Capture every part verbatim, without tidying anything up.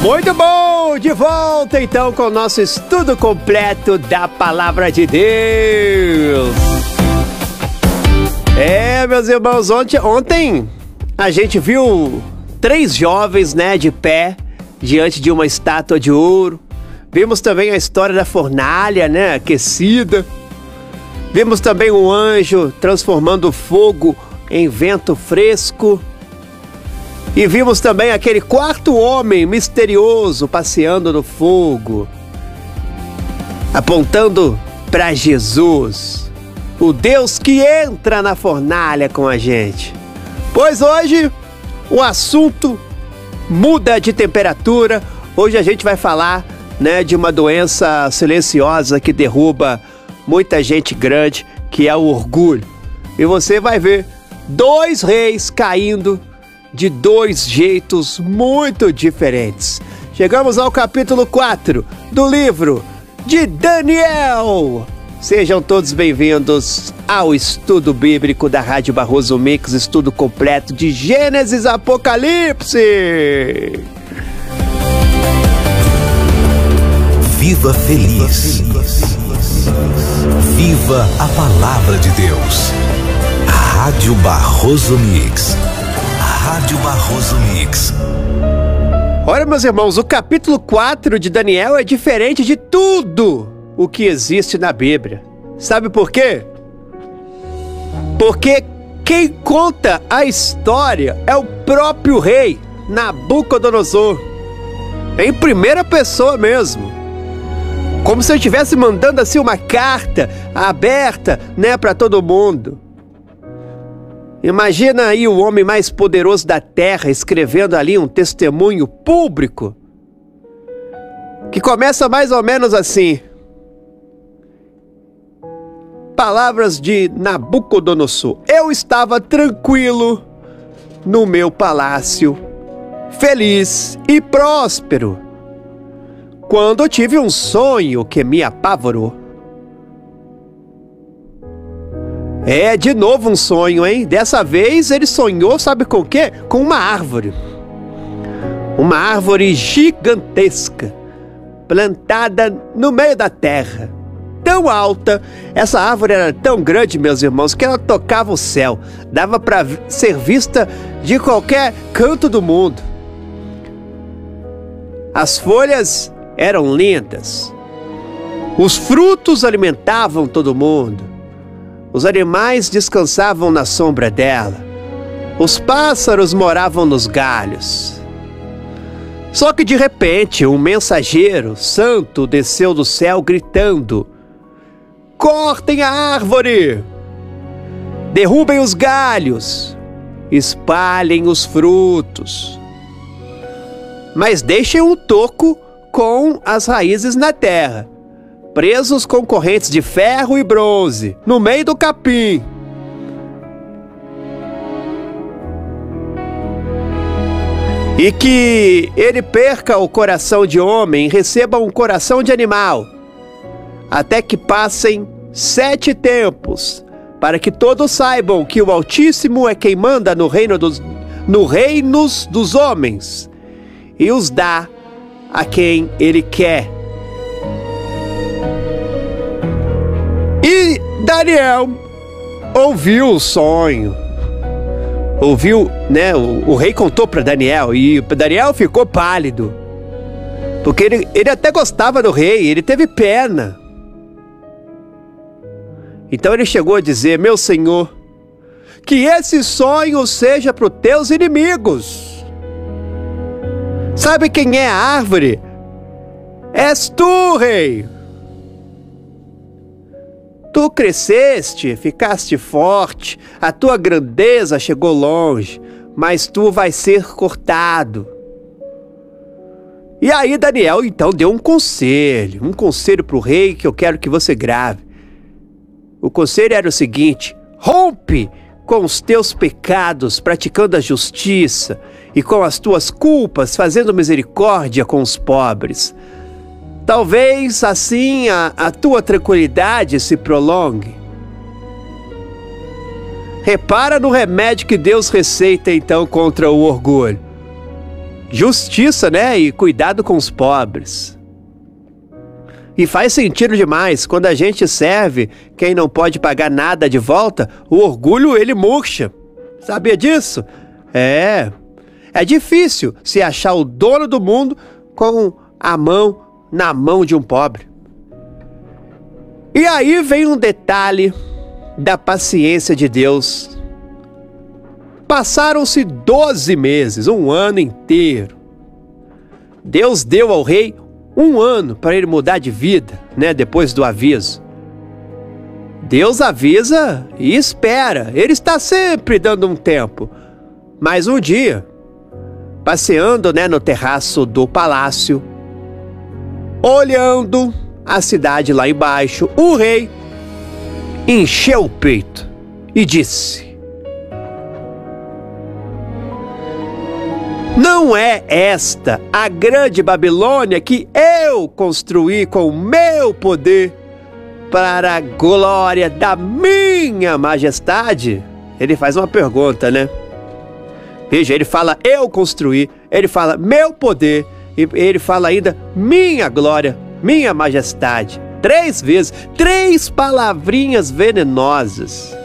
Muito bom! De volta então com o nosso estudo completo da Palavra de Deus. É, meus irmãos, ontem, ontem a gente viu três jovens, né, de pé diante de uma estátua de ouro. Vimos também a história da fornalha, né, aquecida. Vimos também um anjo transformando o fogo em vento fresco. E vimos também aquele quarto homem misterioso passeando no fogo, apontando para Jesus, o Deus que entra na fornalha com a gente. Pois hoje o assunto muda de temperatura. Hoje a gente vai falar, né, de uma doença silenciosa que derruba muita gente grande, que é o orgulho. E você vai ver dois reis caindo de dois jeitos muito diferentes. Chegamos ao capítulo quatro do livro de Daniel. Sejam todos bem-vindos ao estudo bíblico da Rádio Barroso Mix, estudo completo de Gênesis Apocalipse. Viva feliz. Viva a palavra de Deus. Rádio Barroso Mix. Rádio Barroso Mix. Olha, meus irmãos, o capítulo quatro de Daniel é diferente de tudo o que existe na Bíblia. Sabe por quê? Porque quem conta a história é o próprio rei Nabucodonosor, em primeira pessoa mesmo. Como se eu estivesse mandando assim uma carta aberta, né, para todo mundo. Imagina aí o homem mais poderoso da terra escrevendo ali um testemunho público que começa mais ou menos assim. Palavras de Nabucodonosor. Eu estava tranquilo no meu palácio, feliz e próspero, quando tive um sonho que me apavorou. É, de novo um sonho, hein? Dessa vez ele sonhou, sabe com o quê? Com uma árvore. Uma árvore gigantesca, plantada no meio da terra. Tão alta, essa árvore era tão grande, meus irmãos, que ela tocava o céu. Dava para ser vista de qualquer canto do mundo. As folhas eram lindas. Os frutos alimentavam todo mundo. Os animais descansavam na sombra dela. Os pássaros moravam nos galhos. Só que de repente um mensageiro santo desceu do céu gritando: cortem a árvore! Derrubem os galhos! Espalhem os frutos! Mas deixem um toco com as raízes na terra, presos com correntes de ferro e bronze, no meio do capim. E que ele perca o coração de homem e receba um coração de animal, até que passem sete tempos, para que todos saibam que o Altíssimo é quem manda no reino dos, no reinos dos homens, e os dá a quem ele quer. E Daniel ouviu o sonho, ouviu, né, o, o rei contou para Daniel, e Daniel ficou pálido, porque ele, ele até gostava do rei, ele teve pena. Então ele chegou a dizer: meu senhor, que esse sonho seja para os teus inimigos. Sabe quem é a árvore? És tu, rei. Tu cresceste, ficaste forte, a tua grandeza chegou longe, mas tu vais ser cortado. E aí Daniel então deu um conselho, um conselho para o rei que eu quero que você grave. O conselho era o seguinte: rompe com os teus pecados, praticando a justiça, e com as tuas culpas, fazendo misericórdia com os pobres. Talvez assim a, a tua tranquilidade se prolongue. Repara no remédio que Deus receita então contra o orgulho. justiça, né, e cuidado com os pobres. E faz sentido demais, quando a gente serve quem não pode pagar nada de volta, o orgulho ele murcha. Sabia disso? É, é difícil se achar o dono do mundo com a mão na mão de um pobre. E aí vem um detalhe da paciência de Deus. Passaram-se doze meses, um ano inteiro. Deus deu ao rei um ano para ele mudar de vida, né? Depois do aviso. Deus avisa e espera. Ele está sempre dando um tempo. Mas um dia, passeando, né, no terraço do palácio, olhando a cidade lá embaixo, o rei encheu o peito e disse: não é esta a grande Babilônia que eu construí com o meu poder para a glória da minha majestade? Ele faz uma pergunta, né? Veja, ele fala eu construí, ele fala meu poder, e ele fala ainda minha glória, minha majestade. Três vezes, três palavrinhas venenosas.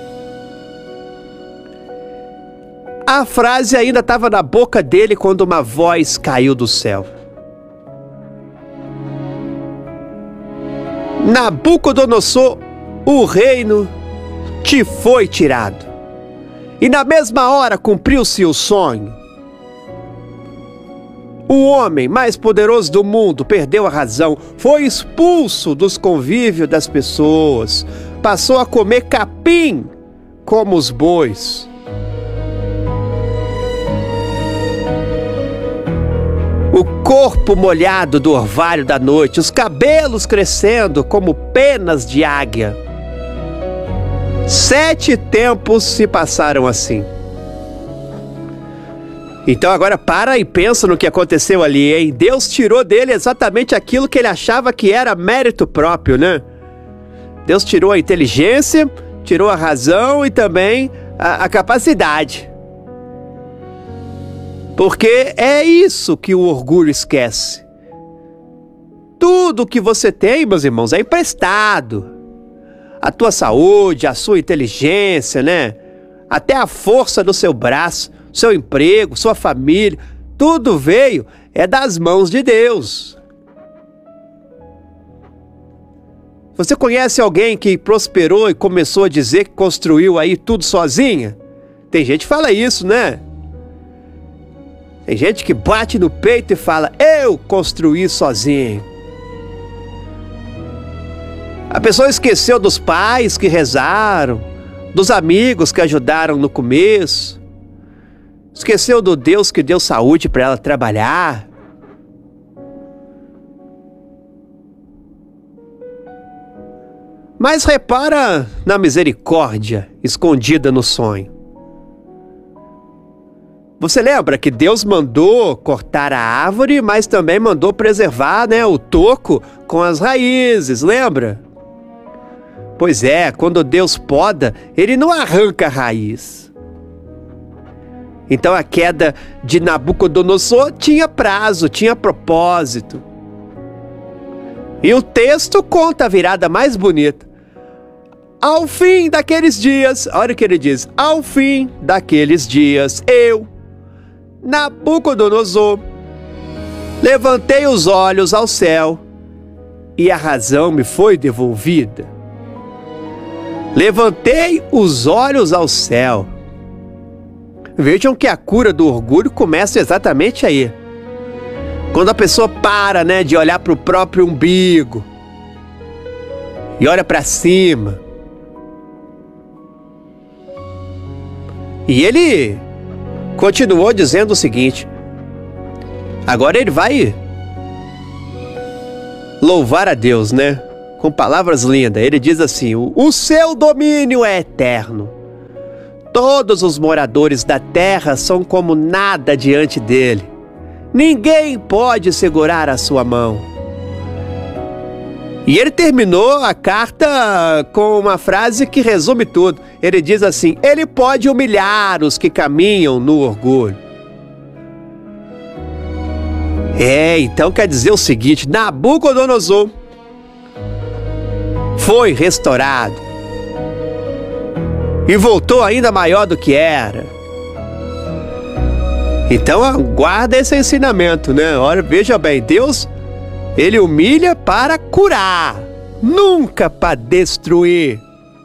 A frase ainda estava na boca dele quando uma voz caiu do céu. Nabucodonosor, o reino te foi tirado. E na mesma hora cumpriu-se o sonho. O homem mais poderoso do mundo perdeu a razão, foi expulso dos convívios das pessoas, passou a comer capim como os bois. O corpo molhado do orvalho da noite, os cabelos crescendo como penas de águia. Sete tempos se passaram assim. Então agora para e pensa no que aconteceu ali, hein? Deus tirou dele exatamente aquilo que ele achava que era mérito próprio, né? Deus tirou a inteligência, tirou a razão e também a, a capacidade. Porque é isso que o orgulho esquece. Tudo que você tem, meus irmãos, é emprestado. A tua saúde, a sua inteligência, né? Até a força do seu braço, seu emprego, sua família, tudo veio é das mãos de Deus. Você conhece alguém que prosperou e começou a dizer que construiu aí tudo sozinha? Tem gente que fala isso, né? Tem gente que bate no peito e fala, eu construí sozinho. A pessoa esqueceu dos pais que rezaram, dos amigos que ajudaram no começo. Esqueceu do Deus que deu saúde para ela trabalhar. Mas repara na misericórdia escondida no sonho. Você lembra que Deus mandou cortar a árvore, mas também mandou preservar, né, o toco com as raízes, lembra? Pois é, quando Deus poda, Ele não arranca a raiz. Então a queda de Nabucodonosor tinha prazo, tinha propósito. E o texto conta a virada mais bonita. Ao fim daqueles dias, olha o que ele diz, ao fim daqueles dias, eu, Nabucodonosor, levantei os olhos ao céu e a razão me foi devolvida. Levantei os olhos ao céu. Vejam que a cura do orgulho começa exatamente aí. Quando a pessoa para, né, de olhar para o próprio umbigo e olha para cima. E ele continuou dizendo o seguinte. Agora ele vai louvar a Deus, né? Com palavras lindas. Ele diz assim, o seu domínio é eterno. Todos os moradores da terra são como nada diante dele. Ninguém pode segurar a sua mão. E ele terminou a carta com uma frase que resume tudo. Ele diz assim, ele pode humilhar os que caminham no orgulho. É, então quer dizer o seguinte: Nabucodonosor foi restaurado e voltou ainda maior do que era. Então guarda esse ensinamento, né? Olha, veja bem, Deus, ele humilha para curar, nunca para destruir.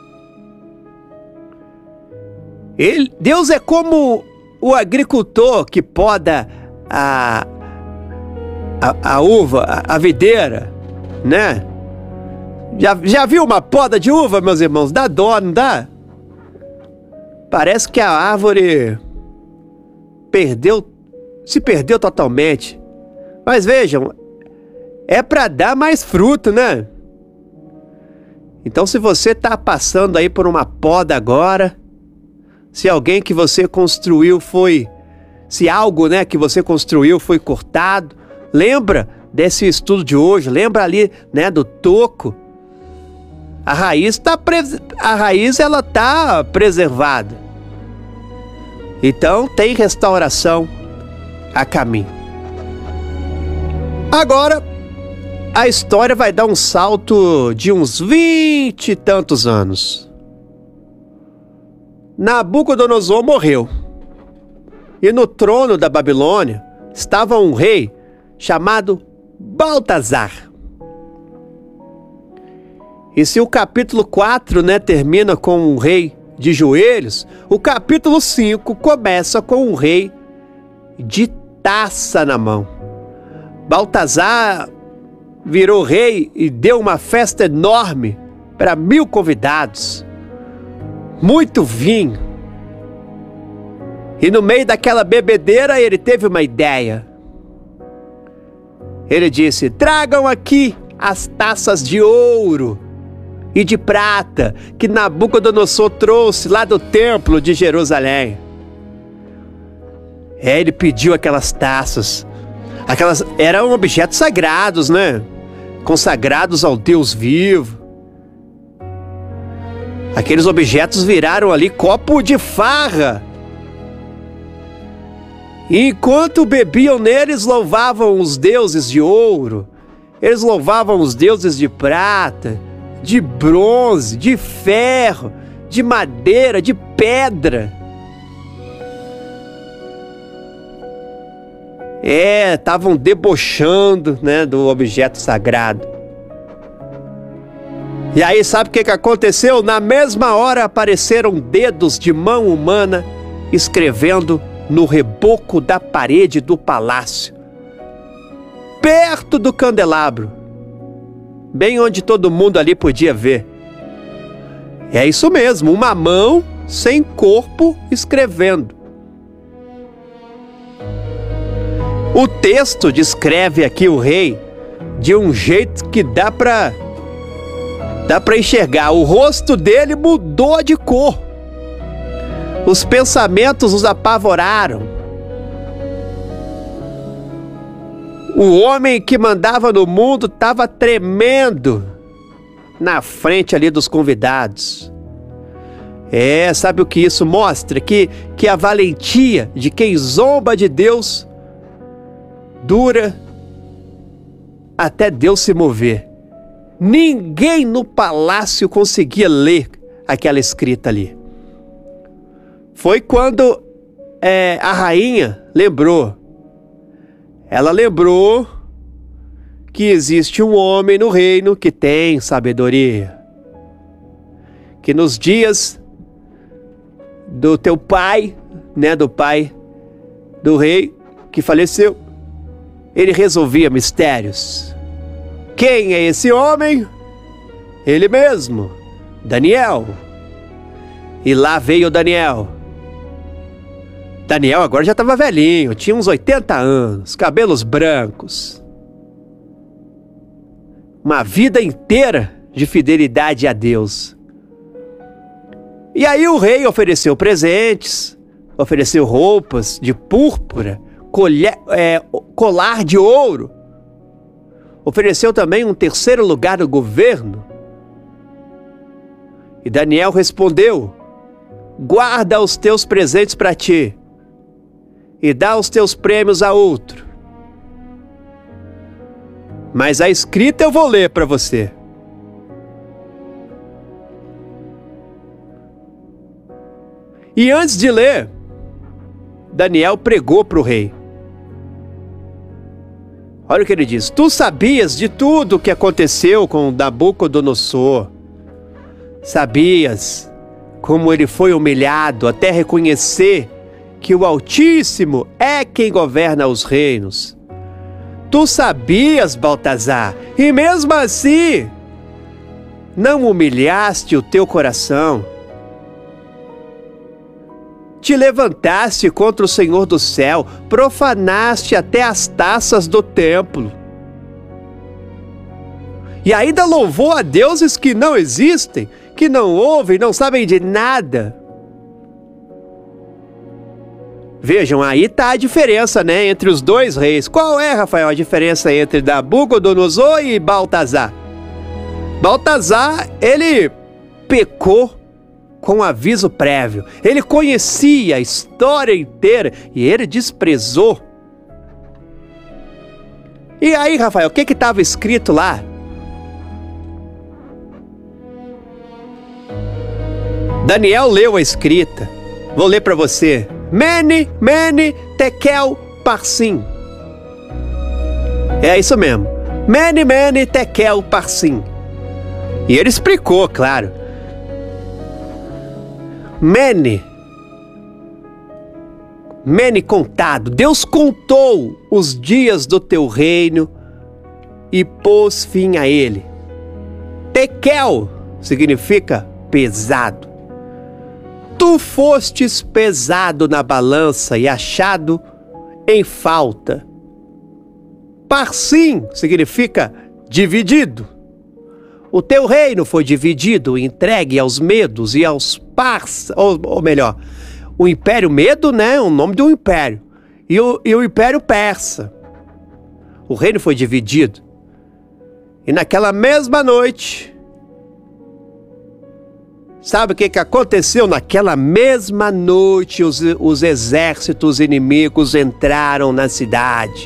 Ele, Deus é como o agricultor que poda a, a, a uva, a, a videira, né? Já, já viu uma poda de uva, meus irmãos? Dá dó, não dá? Parece que a árvore perdeu, se perdeu totalmente. Mas vejam, é para dar mais fruto, né? Então, se você está passando aí por uma poda agora, se alguém que você construiu foi, se algo, né, que você construiu foi cortado, lembra desse estudo de hoje, lembra ali, né, do toco. A raiz tá pres... a raiz ela tá preservada. Então tem restauração a caminho. Agora a história vai dar um salto de uns vinte e tantos anos. Nabucodonosor morreu. E no trono da Babilônia estava um rei chamado Baltazar. E se o capítulo quatro, né, termina com um rei de joelhos, o capítulo cinco começa com um rei de taça na mão. Baltazar virou rei e deu uma festa enorme para mil convidados. Muito vinho. E no meio daquela bebedeira ele teve uma ideia. Ele disse: tragam aqui as taças de ouro e de prata que Nabucodonosor trouxe lá do templo de Jerusalém. É, ele pediu aquelas taças. Aquelas eram objetos sagrados, né? Consagrados ao Deus vivo. Aqueles objetos viraram ali copo de farra. E enquanto bebiam neles, louvavam os deuses de ouro. Eles louvavam os deuses de prata, de bronze, de ferro, de madeira, de pedra. É, estavam debochando, né, do objeto sagrado. E aí sabe o que, que aconteceu? Na mesma hora apareceram dedos de mão humana escrevendo no reboco da parede do palácio, perto do candelabro, bem onde todo mundo ali podia ver. É isso mesmo, uma mão sem corpo escrevendo. O texto descreve aqui o rei de um jeito que dá pra, dá pra enxergar. O rosto dele mudou de cor. Os pensamentos os apavoraram. O homem que mandava no mundo estava tremendo na frente ali dos convidados. É, sabe o que isso mostra? Que, que a valentia de quem zomba de Deus dura até Deus se mover. Ninguém no palácio conseguia ler aquela escrita ali. Foi quando é, a rainha lembrou. Ela lembrou que existe um homem no reino que tem sabedoria. Que nos dias do teu pai, né, do pai do rei que faleceu, ele resolvia mistérios. Quem é esse homem? Ele mesmo, Daniel. E lá veio Daniel. Daniel agora já estava velhinho, tinha uns oitenta anos, cabelos brancos. Uma vida inteira de fidelidade a Deus. E aí o rei ofereceu presentes, ofereceu roupas de púrpura, colher, é, colar de ouro. Ofereceu também um terceiro lugar no governo. E Daniel respondeu: guarda os teus presentes para ti e dá os teus prêmios a outro. mas a escrita eu vou ler para você. E antes de ler, Daniel pregou para o rei. Olha o que ele diz: tu sabias de tudo o que aconteceu com Nabucodonosor. Sabias como ele foi humilhado até reconhecer que o Altíssimo é quem governa os reinos. Tu sabias, Baltazar, e mesmo assim não humilhaste o teu coração. Te levantaste contra o Senhor do céu, profanaste até as taças do templo. E ainda louvou a deuses que não existem, que não ouvem, não sabem de nada. Vejam, aí está a diferença, né, entre os dois reis. Qual é, Rafael, a diferença entre Nabucodonosor e Baltazar? Baltazar, ele pecou com aviso prévio. Ele conhecia a história inteira e ele desprezou. E aí, Rafael, o que que estava escrito lá? Daniel leu a escrita. Vou ler para você. Mene, Mene, Tekel, Parsim. É isso mesmo. Mene, Mene, Tekel, Parsim. E ele explicou, claro. Mene. Mene contado. Deus contou os dias do teu reino e pôs fim a ele. Tekel significa pesado. Tu fostes pesado na balança e achado em falta. Parsim significa dividido. O teu reino foi dividido, entregue aos medos e aos persas, ou, ou melhor, o Império Medo, né, o nome de um império, e o, e o Império Persa. O reino foi dividido. E naquela mesma noite, sabe o que que aconteceu? Naquela mesma noite, os, os exércitos inimigos entraram na cidade.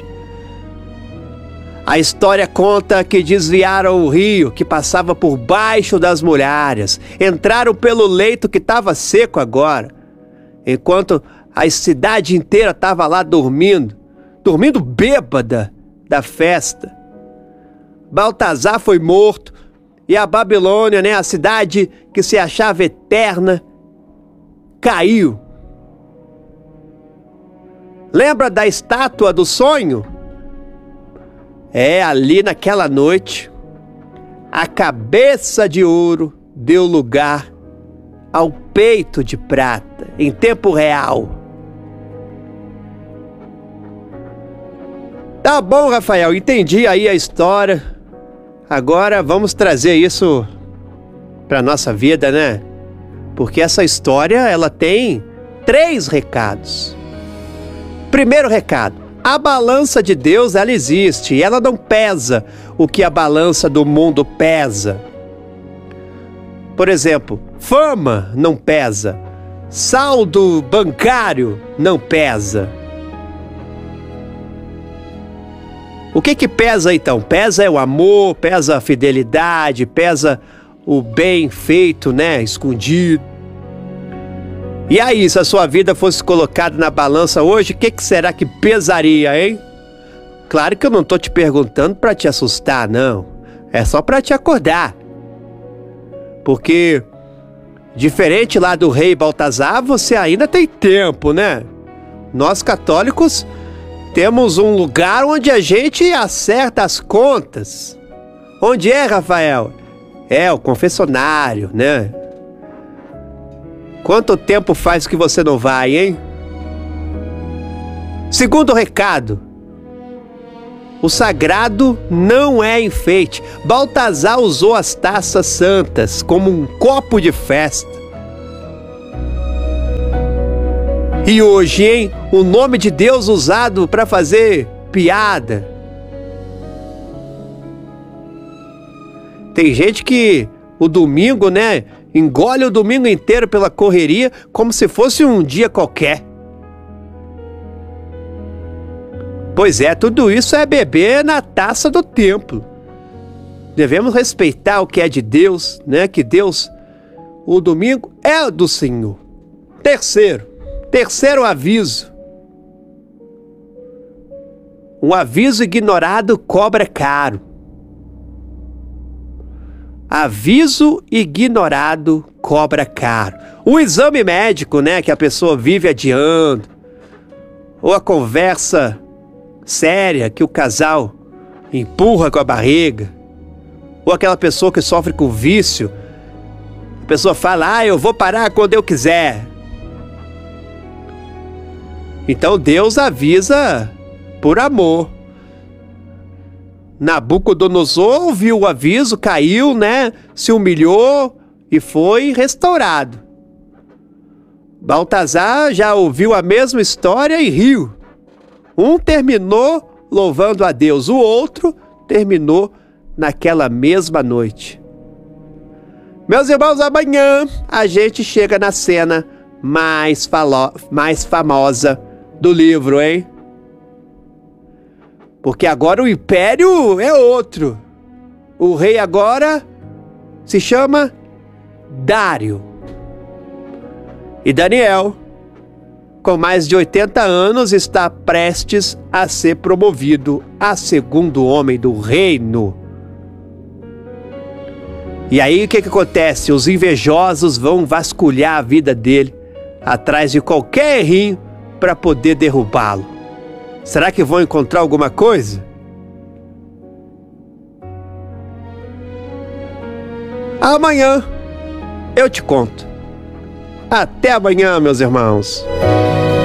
A história conta que desviaram o rio que passava por baixo das muralhas, entraram pelo leito que estava seco agora, enquanto a cidade inteira estava lá dormindo, dormindo bêbada da festa. Baltazar foi morto e a Babilônia, né, a cidade que se achava eterna, caiu. Lembra da estátua do sonho? É, ali naquela noite, a cabeça de ouro deu lugar ao peito de prata, em tempo real. Tá bom, Rafael, entendi aí a história. Agora vamos trazer isso para nossa vida, né? Porque essa história, ela tem três recados. Primeiro recado: a balança de Deus, ela existe e ela não pesa o que a balança do mundo pesa. Por exemplo, fama não pesa, saldo bancário não pesa. O que que pesa então? Pesa é o amor, pesa a fidelidade, pesa o bem feito, né, escondido. E aí, se a sua vida fosse colocada na balança hoje, o que que será que pesaria, hein? Claro que eu não tô te perguntando para te assustar, não. É só para te acordar. Porque, diferente lá do rei Baltazar, você ainda tem tempo, né? Nós católicos temos um lugar onde a gente acerta as contas. Onde é, Rafael? É, o confessionário, né? Quanto tempo faz que você não vai, hein? Segundo recado: o sagrado não é enfeite. Baltazar usou as taças santas como um copo de festa. E hoje, hein? O nome de Deus usado para fazer piada. Tem gente que o domingo, né, engole o domingo inteiro pela correria como se fosse um dia qualquer. Pois é, tudo isso é beber na taça do templo. Devemos respeitar o que é de Deus, né? Que Deus, o domingo é do Senhor. Terceiro, terceiro aviso. Um aviso ignorado cobra caro. Aviso ignorado cobra caro. O exame médico, né, que a pessoa vive adiando, ou a conversa séria que o casal empurra com a barriga, ou aquela pessoa que sofre com vício, a pessoa fala, ah, eu vou parar quando eu quiser. Então Deus avisa por amor. Nabucodonosor ouviu o aviso, caiu, né? Se humilhou e foi restaurado. Baltazar já ouviu a mesma história e riu. Um terminou louvando a Deus, o outro terminou naquela mesma noite. Meus irmãos, amanhã a gente chega na cena mais, falo- mais famosa do livro, hein? Porque agora o império é outro. O rei agora se chama Dário. E Daniel, com mais de oitenta anos, está prestes a ser promovido a segundo homem do reino. E aí o que que acontece? Os invejosos vão vasculhar a vida dele atrás de qualquer errinho para poder derrubá-lo. Será que vão encontrar alguma coisa? Amanhã eu te conto. Até amanhã, meus irmãos.